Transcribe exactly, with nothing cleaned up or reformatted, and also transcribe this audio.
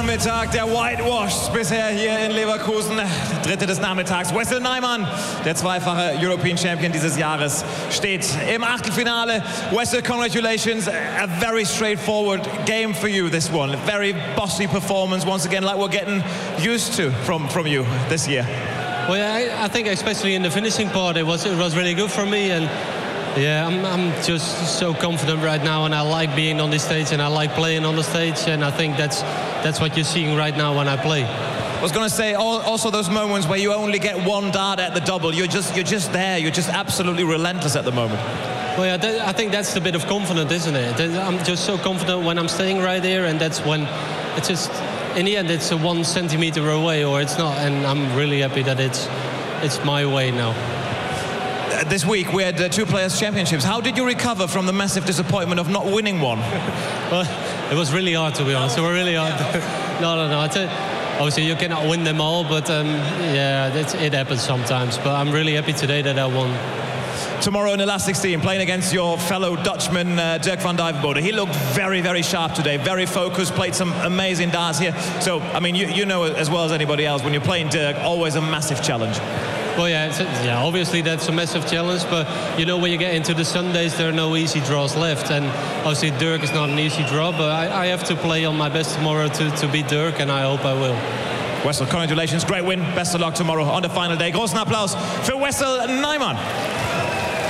Nachmittag der Whitewashed bisher hier in Leverkusen. Dritte des Nachmittags. Wessel Nijman, der zweifache European Champion dieses Jahres, steht im Achtelfinale. Wessel, congratulations. A very straightforward game for you, this one. A very bossy performance, once again, like we're getting used to from, from you this year. Well, yeah, I, I think especially in the finishing part, it was it was really good for me, and yeah, I'm, I'm just so confident right now, and I like being on the stage, and I like playing on the stage, and I think that's that's what you're seeing right now when I play. I was going to say also those moments where you only get one dart at the double. You're just you're just there. You're just absolutely relentless at the moment. Well, yeah, that, I think that's the bit of confidence, isn't it? I'm just so confident when I'm staying right there, and that's when it's just. In the end, it's a one centimeter away, or it's not, and I'm really happy that it's it's my way now. This week we had uh, two Players' Championships. How did you recover from the massive disappointment of not winning one? Well, it was really hard, to be honest. It was really hard. Yeah. no, no, no. I tell you, obviously, you cannot win them all, but um, yeah, it, it happens sometimes. But I'm really happy today that I won. Tomorrow in the last sixteen, playing against your fellow Dutchman, uh, Dirk van Dijvenbode. He looked very, very sharp today, very focused, played some amazing darts here. So, I mean, you, you know as well as anybody else, when you're playing Dirk, always a massive challenge. Well, yeah, it's, yeah, obviously that's a massive challenge, but you know when you get into the Sundays, there are no easy draws left, and obviously Dirk is not an easy draw, but I, I have to play on my best tomorrow to, to beat Dirk, and I hope I will. Wessel, congratulations, great win, best of luck tomorrow on the final day. Großen Applaus für Wessel Nijman.